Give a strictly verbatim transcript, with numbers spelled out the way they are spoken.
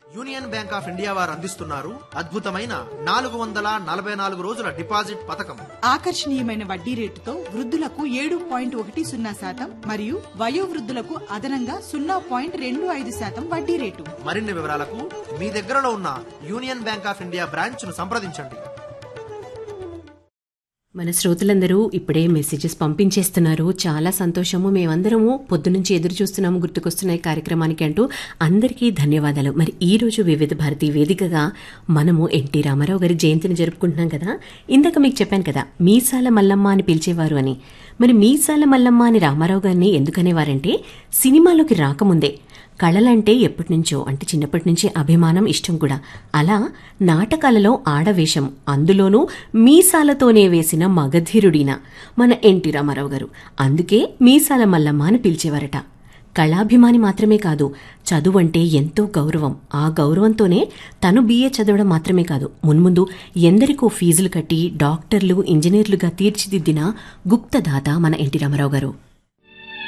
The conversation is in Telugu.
యూనియన్ బ్యాంక్ ఆఫ్ ఇండియా వారు అందిస్తున్నారు అద్భుతమైన నాలుగు వందల నలభై నాలుగు రోజుల డిపాజిట్ పథకం. ఆకర్షణీయమైన వడ్డీ రేటుతో వృద్ధులకు ఏడు పాయింట్ ఒకటి సున్నా శాతం మరియు వయోవృద్ధులకు అదనంగా సున్నా పాయింట్ రెండు ఐదు శాతం వడ్డీ రేటు. మరిన్ని వివరాలకు మీ దగ్గరలో ఉన్న union bank of India branch ను సంప్రదించండి. మన శ్రోతలందరూ ఇప్పుడే మెసేజెస్ పంపించేస్తున్నారు. చాలా సంతోషము. మేమందరము పొద్దునుంచి ఎదురు చూస్తున్నాము గుర్తుకొస్తున్నాయి కార్యక్రమానికి అంటూ అందరికీ ధన్యవాదాలు. మరి ఈ రోజు వివిధ భారతి వేదికగా మనము ఎన్టీ రామారావు గారి జయంతిని జరుపుకుంటున్నాం కదా. ఇందాక మీకు చెప్పాను కదా మీసాల మల్లమ్మ అని పిలిచేవారు అని. మరి మీసాల మల్లమ్మ అని రామారావు గారిని ఎందుకనేవారంటే సినిమాలోకి రాకముందే కళలంటే ఎప్పటి నుంచో అంటే చిన్నప్పటి నుంచి అభిమానం, ఇష్టం కూడా. అలా నాటకాలలో ఆడవేషం, అందులోనూ మీసాలతోనే వేసిన మగధీరుడిన మన ఎన్టీ రామారావు గారు. అందుకే మీసాల మల్లమ్మ అని పిలిచేవారట. కళాభిమాని మాత్రమే కాదు, చదువంటే ఎంతో గౌరవం. ఆ గౌరవంతోనే తను బీఏ చదవడం మాత్రమే కాదు, మున్ముందు ఎందరికో ఫీజులు కట్టి డాక్టర్లు, ఇంజనీర్లుగా తీర్చిదిద్దిన గుప్తదాత మన ఎన్టీ రామారావు గారు.